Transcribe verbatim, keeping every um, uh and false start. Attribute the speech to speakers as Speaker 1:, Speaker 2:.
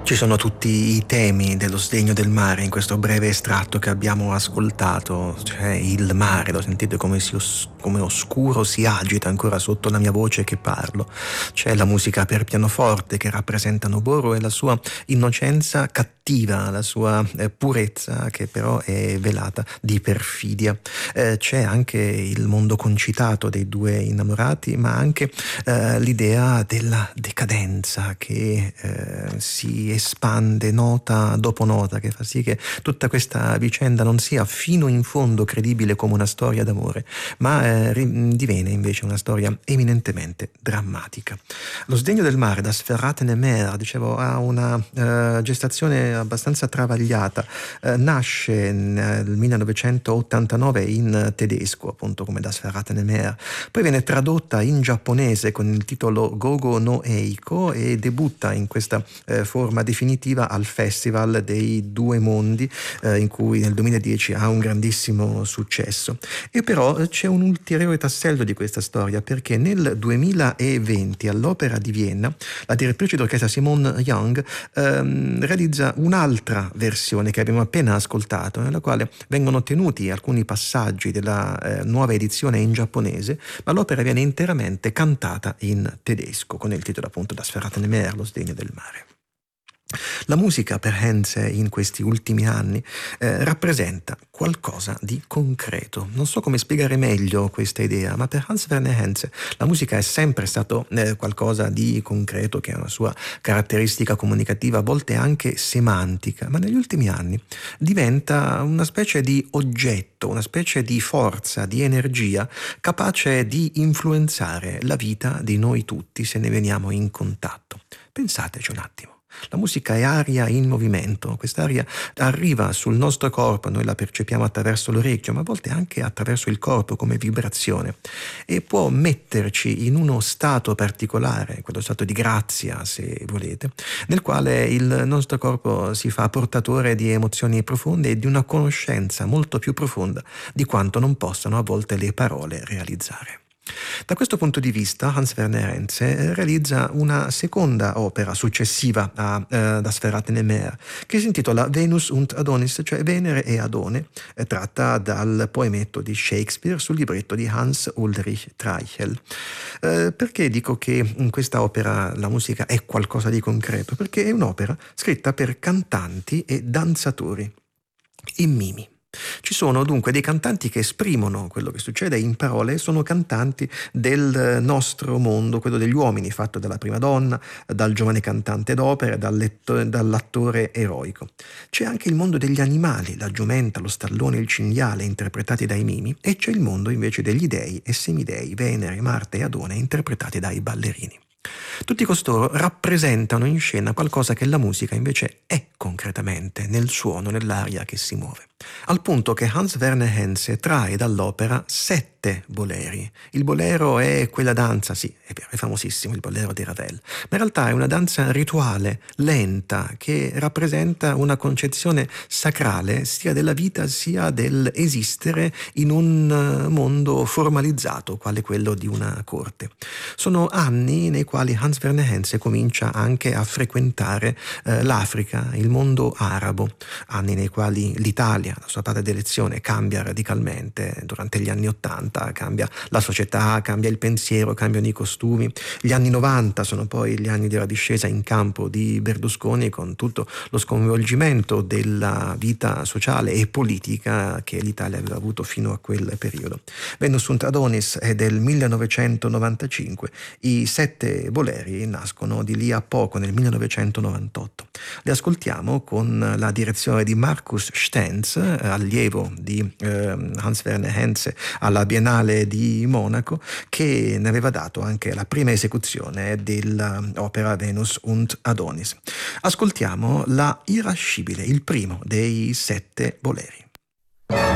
Speaker 1: Ci sono tutti i temi dello sdegno del mare in questo breve estratto che abbiamo ascoltato, cioè il mare, lo sentite come, si os- come oscuro si agita ancora sotto la mia voce che parlo. C'è la musica per pianoforte che rappresenta Noboru e la sua innocenza cattiva, la sua eh, purezza che però è velata di perfidia. Eh, c'è anche il mondo concitato dei due innamorati, ma anche eh, l'idea della decadenza che eh, si espande nota dopo nota, che fa sì che tutta questa vicenda non sia fino in fondo credibile come una storia d'amore, ma eh, ri- diviene invece una storia eminentemente drammatica. Lo sdegno del mare, Das verratene Meer, dicevo, ha una eh, gestazione abbastanza travagliata. Eh, nasce nel millenovecentottantanove in tedesco, appunto come Das verratene Meer, poi viene tradotta in giapponese con il titolo Gogo no Eiko e debutta in questa eh, forma definitiva al Festival dei Due Mondi, eh, in cui nel duemiladieci ha un grandissimo successo. E però eh, c'è un ulteriore tassello di questa storia, perché nel duemilaventi all'Opera di Vienna la direttrice d'orchestra Simone Young ehm, realizza un'altra versione che abbiamo appena ascoltato, nella quale vengono tenuti alcuni passaggi della eh, nuova edizione in giapponese, ma l'opera viene interamente cantata in tedesco, con il titolo appunto Das verratene Meer, lo sdegno del mare. La musica per Henze in questi ultimi anni eh, rappresenta qualcosa di concreto. Non so come spiegare meglio questa idea, ma per Hans Werner Henze la musica è sempre stato eh, qualcosa di concreto, che è una sua caratteristica comunicativa, a volte anche semantica, ma negli ultimi anni diventa una specie di oggetto, una specie di forza, di energia capace di influenzare la vita di noi tutti se ne veniamo in contatto. Pensateci un attimo. La musica è aria in movimento, quest'aria arriva sul nostro corpo, noi la percepiamo attraverso l'orecchio, ma a volte anche attraverso il corpo come vibrazione, e può metterci in uno stato particolare, quello stato di grazia se volete, nel quale il nostro corpo si fa portatore di emozioni profonde e di una conoscenza molto più profonda di quanto non possano a volte le parole realizzare. Da questo punto di vista Hans Werner Henze realizza una seconda opera successiva a eh, Das verratene Meer, che si intitola Venus und Adonis, cioè Venere e Adone, eh, tratta dal poemetto di Shakespeare sul libretto di Hans Ulrich Treichel. Eh, perché dico che in questa opera la musica è qualcosa di concreto? Perché è un'opera scritta per cantanti e danzatori in mimi. Ci sono dunque dei cantanti che esprimono quello che succede in parole, sono cantanti del nostro mondo, quello degli uomini, fatto dalla prima donna, dal giovane cantante d'opera, dal letto- dall'attore eroico. C'è anche il mondo degli animali, la giumenta, lo stallone e il cinghiale, interpretati dai mimi, e c'è il mondo invece degli dei e semidei, Venere, Marte e Adone, interpretati dai ballerini. Tutti costoro rappresentano in scena qualcosa che la musica invece è concretamente, nel suono, nell'aria che si muove. Al punto che Hans Werner Henze trae dall'opera sette boleri. Il bolero è quella danza, sì, è vero, è famosissimo il bolero di Ravel, ma in realtà è una danza rituale, lenta, che rappresenta una concezione sacrale sia della vita sia dell'esistere in un mondo formalizzato, quale quello di una corte. Sono anni nei quali Hans Werner Henze comincia anche a frequentare eh, l'Africa, il mondo arabo, anni nei quali l'Italia, la sua patria d'elezione, cambia radicalmente durante gli anni Ottanta, cambia la società, cambia il pensiero, cambiano i costumi. Gli anni Novanta sono poi gli anni della discesa in campo di Berlusconi, con tutto lo sconvolgimento della vita sociale e politica che l'Italia aveva avuto fino a quel periodo. Venus und Adonis è del millenovecentonovantacinque, i sette boleri nascono di lì a poco, nel millenovecentonovantotto. Li ascoltiamo con la direzione di Markus Stenz, allievo di eh, Hans Werner Henze alla Biennale di Monaco, che ne aveva dato anche la prima esecuzione dell'opera Venus und Adonis. Ascoltiamo la Irascibile, il primo dei sette boleri.